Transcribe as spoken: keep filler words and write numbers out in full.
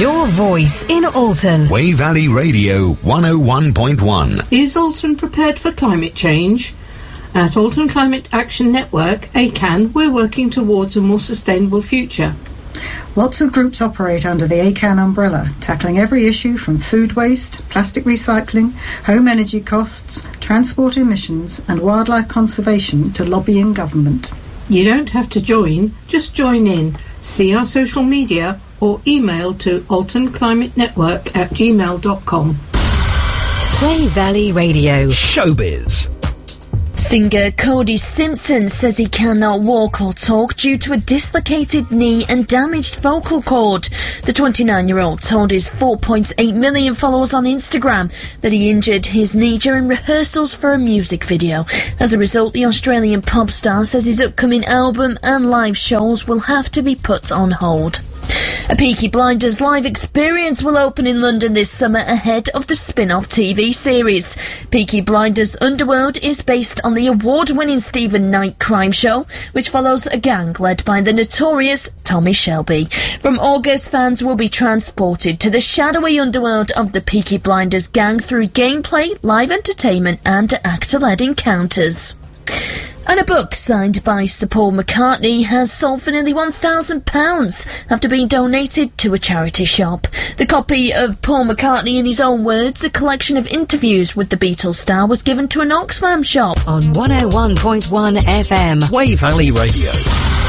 Your voice in Alton. Way Valley Radio one oh one point one. Is Alton prepared for climate change? At Alton Climate Action Network, A C A N, we're working towards a more sustainable future. Lots of groups operate under the A C A N umbrella, tackling every issue from food waste, plastic recycling, home energy costs, transport emissions and wildlife conservation to lobbying government. You don't have to join, just join in. See our social media or email to altonclimatenetwork at gmail dot com. Way Valley Radio. Showbiz. Singer Cody Simpson says he cannot walk or talk due to a dislocated knee and damaged vocal cord. The twenty-nine-year-old told his four point eight million followers on Instagram that he injured his knee during rehearsals for a music video. As a result, the Australian pop star says his upcoming album and live shows will have to be put on hold. A Peaky Blinders live experience will open in London this summer ahead of the spin-off T V series. Peaky Blinders Underworld is based on the award-winning Stephen Knight crime show, which follows a gang led by the notorious Tommy Shelby. From August, fans will be transported to the shadowy underworld of the Peaky Blinders gang through gameplay, live entertainment and actor-led encounters. And a book signed by Sir Paul McCartney has sold for nearly one thousand pounds after being donated to a charity shop. The copy of Paul McCartney in his own words, a collection of interviews with the Beatles star, was given to an Oxfam shop. On one oh one point one F M. Way Valley Radio.